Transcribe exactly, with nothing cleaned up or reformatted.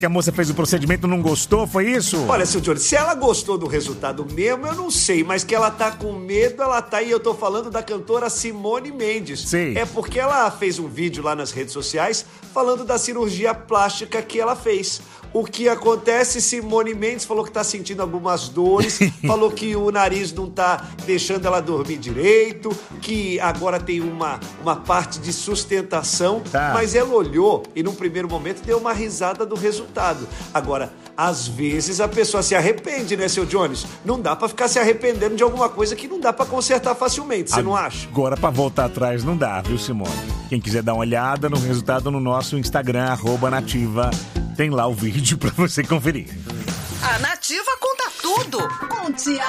que a moça fez o procedimento não gostou, foi isso? Olha, seu Johnny, se ela gostou do resultado mesmo, eu não sei, mas que ela tá com medo, ela tá, e eu tô falando da cantora Simone Mendes. Sim. É porque ela fez um vídeo lá nas redes sociais falando da cirurgia plástica que ela fez. O que acontece, Simone Mendes falou que tá sentindo algumas dores, falou que o nariz não tá deixando ela dormir direito, que agora tem uma, uma parte de sustentação, tá. Mas ela olhou e num primeiro momento deu uma risada do resultado. Agora, às vezes a pessoa se arrepende, né, seu Jones? Não dá pra ficar se arrependendo de alguma coisa que não dá pra consertar facilmente, você não acha? Agora pra voltar atrás não dá, viu, Simone? Quem quiser dar uma olhada no resultado no nosso Instagram, arroba nativa, tem lá o vídeo pra você conferir. A Nativa conta tudo com Tiago